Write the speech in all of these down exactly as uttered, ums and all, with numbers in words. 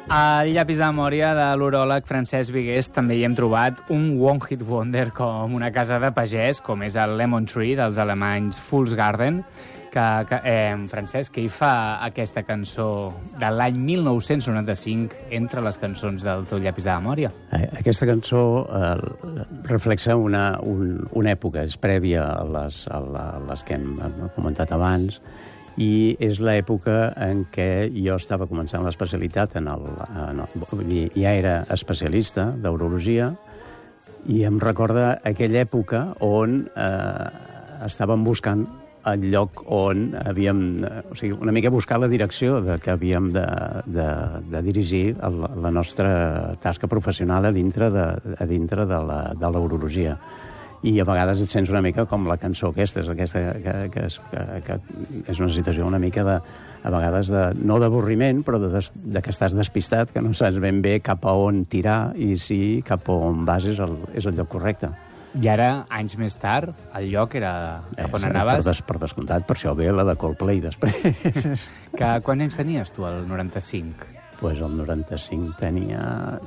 Al llapis de memòria de l'uròleg Francesc Vigués també hi hem trobat un One Hit Wonder com una casa de pagès, com és el Lemon Tree dels alemanys Fool's Garden, que, que eh, Francesc, que hi fa aquesta cançó de l'any mil nou-cents noranta-cinc entre les cançons del teu llapis de memòria. Aquesta cançó eh, reflexa una, un, una època, és prèvia a les, a les que hem comentat abans, i és l'època en què jo estava començant l'especialitat en el, en el... Vull dir, ja era especialista d'urologia, i em recorda aquella època on eh, estàvem buscant el lloc on havíem... O sigui, una mica buscar la direcció de que havíem de, de, de dirigir el, la nostra tasca professional a dintre de, a dintre de la, de l'urologia. I a vegades et sents una mica com la cançó aquesta, és, aquesta que, que, és, que, que és una situació una mica de, a vegades, de, no d'avorriment, però de, de que estàs despistat, que no saps ben bé cap a on tirar i si cap a on vas és el, és el lloc correcte. I ara, anys més tard, el lloc era cap on eh, anaves... Per, des, per descomptat, per això ve la de Coldplay després. Que, quants anys tenies tu, el noranta-cinc? Doncs pues el noranta-cinc tenia...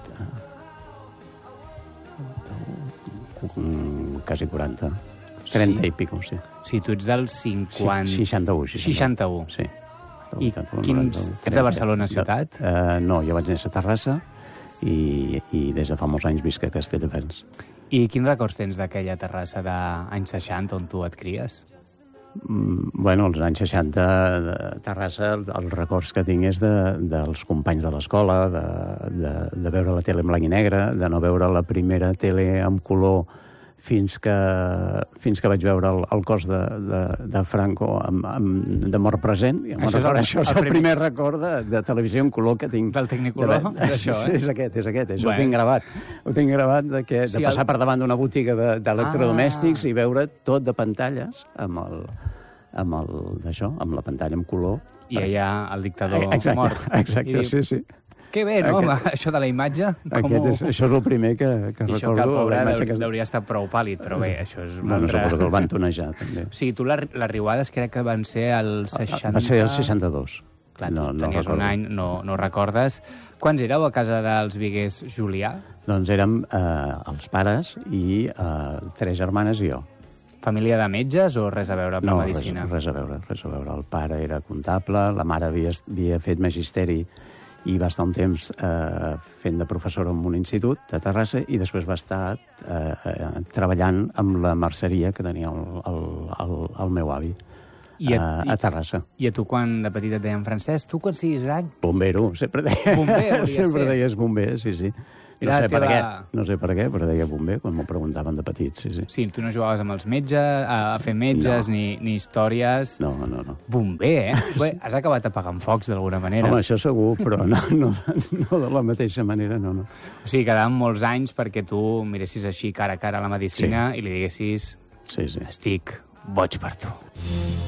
quasi quaranta. trenta sí? I pico, sí. Sí, tu ets del cinquanta... seixanta-u. seixanta-u. Sí. I quins... Ets de Barcelona ciutat? De, uh, no, jo vaig néixer a Terrassa i, i des de fa molts anys visc a Castelldefels. I quins records tens d'aquella Terrassa d'anys seixanta on tu et cries? Mm, bueno, als anys seixanta de Terrassa, els records que tinc és de, dels companys de l'escola, de, de, de veure la tele en blanc i negre, de no veure la primera tele en color fins que, fins que vaig veure el, el cos de, de, de Franco amb, amb, de mort present. I això, record, és el, això és el, el primer, primer record de, de televisió en color que tinc. Del Technicolor? De, de, és, això, eh? És aquest, és aquest. Això bueno. Ho tinc gravat. Ho tinc gravat de, que, de sí, passar el... per davant d'una botiga d'electrodomèstics de, ah. i veure tot de pantalles amb el... amb el d'això, amb la pantalla en color. I per... allà el dictador exacte, mort. Exacte, diu, sí, sí. Que bé, no? Aquest, això de la imatge. Com ho... és, això és el primer que, que I recordo. Això que el pobre deu, que... deuria estar prou pàl·lid, però bé, això és... Bueno, altra... suposo que el van tonejar, també. O sigui, tu les, les riuades crec que van ser el seixanta... Va ser el seixanta-dos. Clar, no, tu no tenies recordo. Un any, no, no recordes. Quants éreu a casa dels Vigués Julià? Doncs érem eh, els pares i eh, tres germanes i jo. Família de metges o res a veure amb no, la medicina? No, res, res a veure, res a veure. El pare era comptable, la mare havia, havia fet magisteri i va estar un temps eh, fent de professora en un institut de Terrassa i després va estar eh, treballant amb la merceria que tenia el, el, el, el meu avi I a, a, a Terrassa. I a tu quan de petita et deien Francesc, tu quan siguis gran? Bombero, sempre deia. Bomber, sempre ser. deies bomber, sí, sí. No sé, teva... per què, no sé per què, però deia bomber quan m'ho preguntaven de petit, sí, sí. Sí, tu no jugaves amb els metges, a, a fer metges, no. ni, ni històries... No, no, no. Bomber, eh? Bé, has acabat apagant focs d'alguna manera. Home, això segur, però no, no, no de la mateixa manera, no, no. O sigui, quedaven molts anys perquè tu miressis així cara a cara a la medicina sí. i li diguessis... Sí, sí. Estic boig per tu.